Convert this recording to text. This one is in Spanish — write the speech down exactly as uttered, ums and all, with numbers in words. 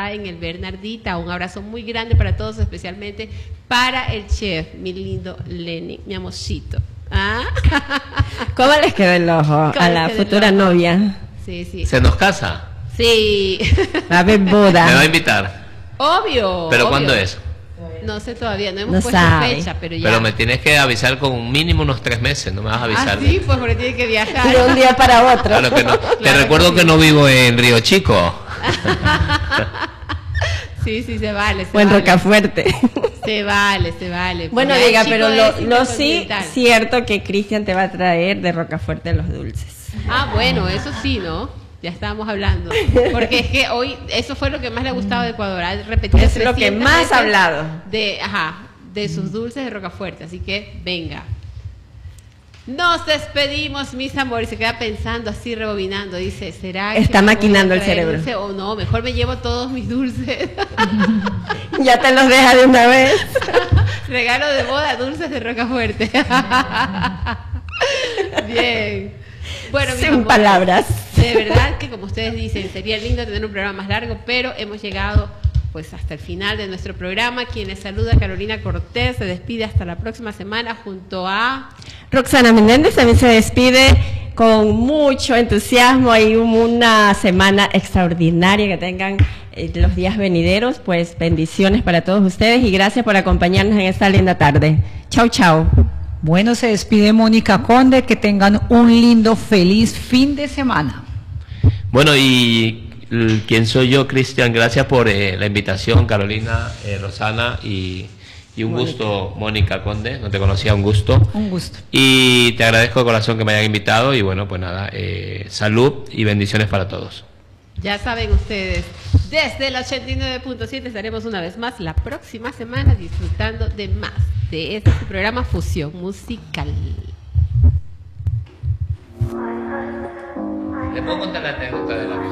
está en el Bernardita. Un abrazo muy grande para todos, especialmente para el chef, mi lindo Lenny, mi amorcito. ¿Ah? ¿Cómo les quedó el ojo a la futura novia? Sí, sí. ¿Se nos casa? Sí. Va a haber boda. ¿Me va a invitar? Obvio. ¿Pero obvio. ¿Cuándo es? No sé todavía, no hemos No puesto sabe. fecha, pero ya. Pero me tienes que avisar con un mínimo unos tres meses, no me vas a avisar. Ah, sí, pues porque tiene que viajar. De un día para otro. Claro que no. Te Claro recuerdo que que, sí. no vivo en Río Chico. Sí, sí, se vale. Se O en vale. Rocafuerte. Se vale, se vale. Bueno, Ya el diga, chico pero es lo, lo sí intercontinental. cierto que Cristian te va a traer de Rocafuerte los dulces. Ah, bueno, eso sí, ¿no? Ya estábamos hablando. Porque es que hoy, eso fue lo que más le ha gustado de Ecuador. Ha repetido Es lo que trescientas más veces ha hablado. De, ajá, de sus dulces de Rocafuerte. Así que, venga. Nos despedimos, mis amores. Se queda pensando así, rebobinando. Dice, ¿será que Está me voy a maquinando el traer cerebro. dulce o no? Mejor me llevo todos mis dulces. Ya te los deja de una vez. Regalo de boda, dulces de Rocafuerte. Bien. Bueno, mis Sin amores, palabras. de verdad que como ustedes dicen, sería lindo tener un programa más largo, pero hemos llegado pues hasta el final de nuestro programa. Quien les saluda, Carolina Cortés, se despide hasta la próxima semana junto a... Roxana Menéndez también se despide con mucho entusiasmo y una semana extraordinaria, que tengan eh, los días venideros. Pues bendiciones para todos ustedes y gracias por acompañarnos en esta linda tarde. Chau, chau. Bueno, se despide Mónica Conde, que tengan un lindo, feliz fin de semana. Bueno, y l- quién soy yo, Cristian, gracias por eh, la invitación, Carolina, eh, Rosana, y, y un Mónica. gusto, Mónica Conde, no te conocía, un gusto. Un gusto. Y te agradezco de corazón que me hayan invitado y bueno, pues nada, eh, salud y bendiciones para todos. Ya saben ustedes, desde el ochenta y nueve punto siete estaremos una vez más la próxima semana disfrutando de más de este programa Fusión Musical. ¿Le puedo contar la anécdota del avión?